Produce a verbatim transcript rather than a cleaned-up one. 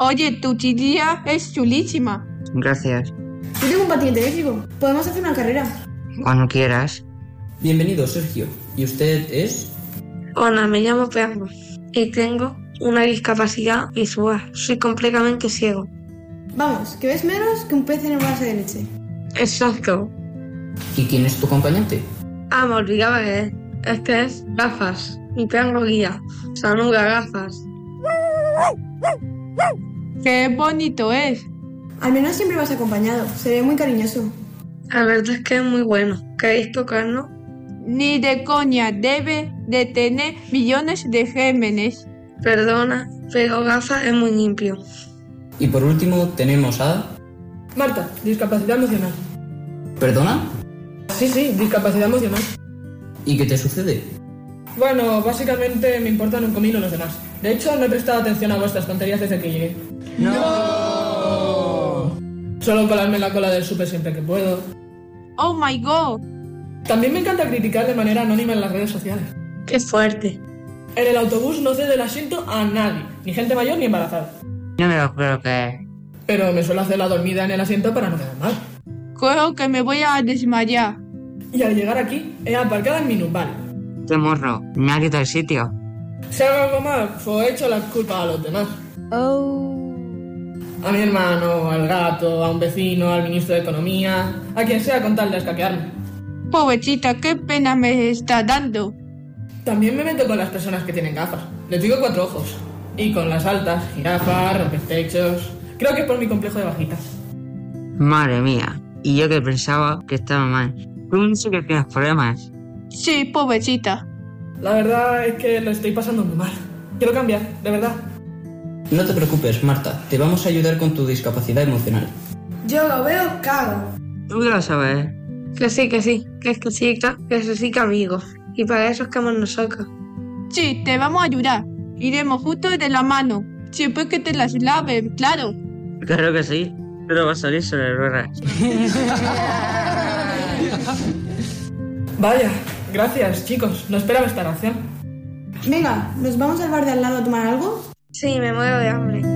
Oye, tu chiquilla es chulísima. Gracias. Yo tengo un patinete eléctrico. Podemos hacer una carrera. Cuando quieras. Bienvenido, Sergio. ¿Y usted es? Hola, me llamo Pedro y tengo una discapacidad visual. Soy completamente ciego. Vamos, que ves menos que un pez en el vaso de leche. Exacto. ¿Y quién es tu acompañante? Ah, me olvidaba de él. Este es Gafas, mi perro guía. Sanuda, Gafas. ¡Qué bonito es! Al menos siempre vas acompañado. Se ve muy cariñoso. La verdad es que es muy bueno. ¿Queréis tocarlo? Ni de coña, debe de tener millones de gérmenes. Perdona, pero Gafas es muy limpio. Y por último tenemos a... Marta, discapacidad emocional. ¿Perdona? Sí, sí, discapacidad emocional. ¿Y qué te sucede? Bueno, básicamente me importan un comino los demás. De hecho, no he prestado atención a vuestras tonterías desde que llegué. ¡No! Solo colarme en la cola del súper siempre que puedo. ¡Oh, my God! También me encanta criticar de manera anónima en las redes sociales. ¡Qué fuerte! En el autobús no cedo el asiento a nadie, ni gente mayor ni embarazada. No me lo creo que... Pero me suelo hacer la dormida en el asiento para no quedar mal. Creo que me voy a desmayar. Y al llegar aquí, he aparcado en minusván. Te morro, nadie del sitio. Si hago algo mal, pues he hecho la culpa a los demás. Oh. A mi hermano, al gato, a un vecino, al ministro de Economía, a quien sea con tal de escaquearme. Pobrecita, qué pena me está dando. También me meto con las personas que tienen gafas. Les digo cuatro ojos. Y con las altas, jirafas, rompetechos... Creo que es por mi complejo de bajita. Madre mía. Y yo que pensaba que estaba mal. Tú sí que tienes problemas. Sí, pobrecita. La verdad es que lo estoy pasando muy mal. Quiero cambiar, de verdad. No te preocupes, Marta. Te vamos a ayudar con tu discapacidad emocional. Yo lo veo cago. Tú ya lo sabes. Que sí, que sí. Que es que sí, que sí, que amigos. Y para eso es que hemos nosotros. Sí, te vamos a ayudar. Iremos juntos de la mano. Siempre que te las laven, claro. Claro que sí. Pero va a salir sobre ruedas. Vaya, gracias, chicos. No esperaba esta reacción. Venga, ¿nos vamos al bar de al lado a tomar algo? Sí, me muero de hambre.